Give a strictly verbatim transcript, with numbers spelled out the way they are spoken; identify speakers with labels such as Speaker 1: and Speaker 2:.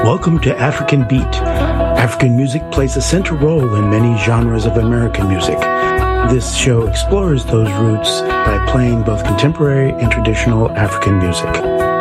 Speaker 1: Welcome to African Beat. African music plays a central role in many genres of American music. This show explores those roots by playing both contemporary and traditional African music.